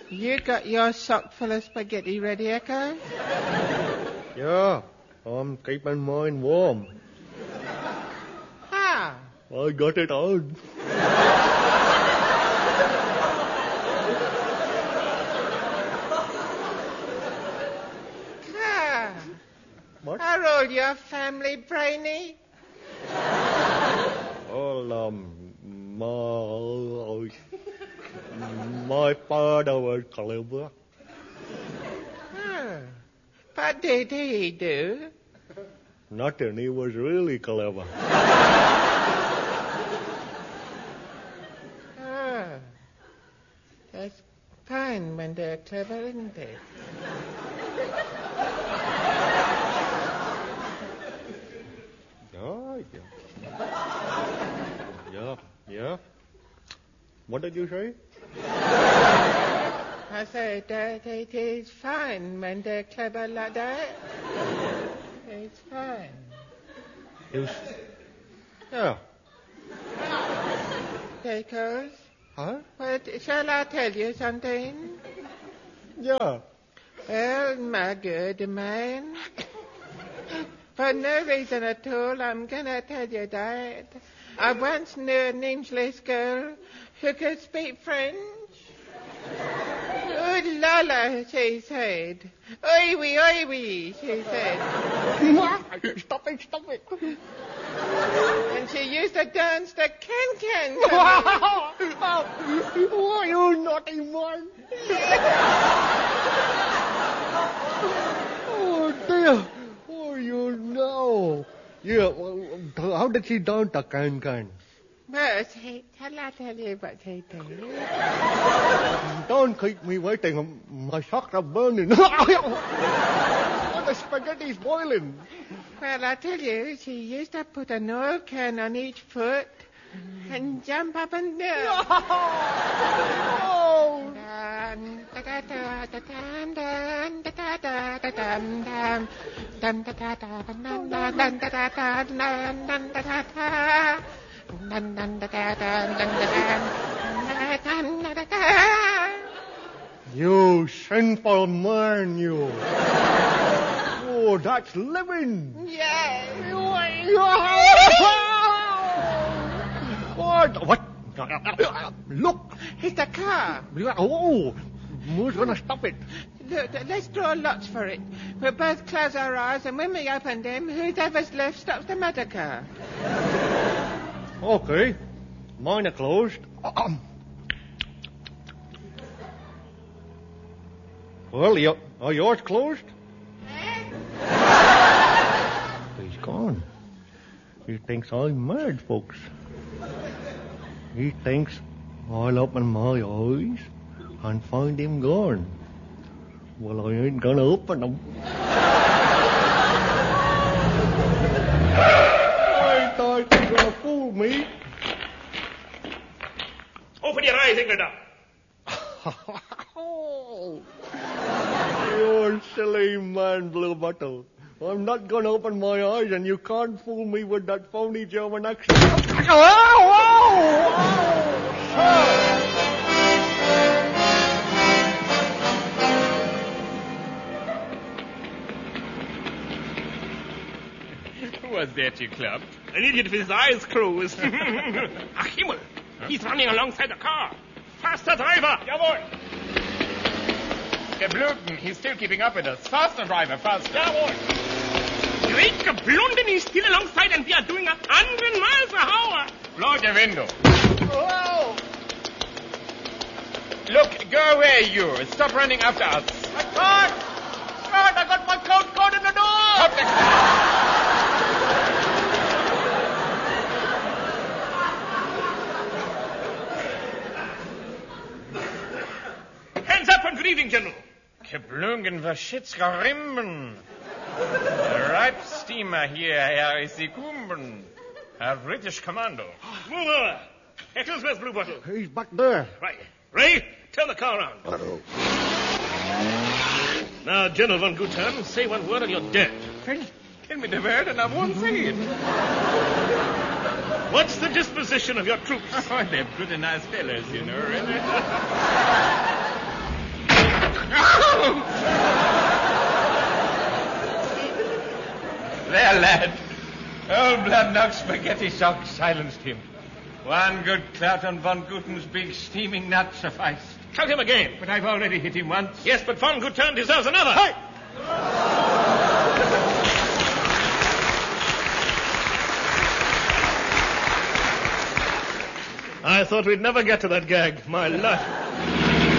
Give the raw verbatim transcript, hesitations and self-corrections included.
You got your sock full of spaghetti ready, Echo? Yeah, I'm keeping mine warm. How? I got it on. Ah. What? Are all your family brainy? Well, um, my, my father was clever. Oh. What did he do? Nothing, he was really clever. Oh. That's fine when they're clever, isn't it? Yeah, yeah. Yeah, yeah. What did you say? I said that it is fine when they're clever like that. It's fine. It was... Yeah. Because, Huh? what, shall I tell you something? Yeah. Well, my good man, for no reason at all, I'm going to tell you that I once knew an English girl who could speak French. Oh, Lola, she said. Oi, wee, oi, wee, she said. Stop it, stop it. And she used to dance the can-can. Oh, you naughty one. Oh, dear. Oh, you know. Yeah, well, how did she dance the can-can? Well, she, shall I tell you what she did? Don't keep me waiting. My socks are burning. The spaghetti's boiling. Well, I tell you, she used to put an oil can on each foot and jump up and down. Oh. Dun, da, da, da, da, dun, dun, da, da, da, da, dun, dun. Dun, da, da, da, dun, dun, dun, dun, da, da, da, dun, dun, da, da, da. Dun, dun, da, da, dun, dun, da, dun, dun, da, da, da. You sinful man, you. Oh, that's living. Yes. What? What? Look. It's the car. Oh, who's going to stop it? Look, let's draw lots for it. We'll both close our eyes, and when we open them, whoever's left stops the motor car. Okay. Mine are closed. Well, you, are yours closed? He's gone. He thinks I'm mad, folks. He thinks I'll open my eyes and find him gone. Well, I ain't gonna open them. I thought you were gonna fool me. Open your eyes, Ingrid. Oh, you silly man, Blue Bottle. I'm not going to open my eyes, and you can't fool me with that phony German accent. Oh, oh, Who was that you clubbed? An idiot with his eyes closed. Ach, Himmel. He's running alongside the car. Faster, driver. Jawohl. Geblunden, he's still keeping up with us. Faster, driver, faster. Jawohl. Great Geblunden, he's still alongside, and we are doing a hundred miles an hour. Blow your window. oh. Look, go away, you. Stop running after us. My God! God, I got my coat caught in the door! Stop the... Hands up and good evening, General. Geblungen, verschitzger Rimben. The ripe steamer here, Herr is die Kumben. Herr British Commando. Move over. Eccles, where's Blue Bottle? He's back there. Right. Ray, turn the car around. Uh-oh. Now, General von Gutham, say one word and you're dead. Tell me the word and I won't say it. What's the disposition of your troops? Oh, they're pretty nice fellows, you know, really. there, lad. Old blood knock spaghetti sock silenced him. One good clout on Von Guten's big steaming nut sufficed. Count him again. But I've already hit him once. Yes, but Von Guten deserves another. Hey! I thought we'd never get to that gag. My life.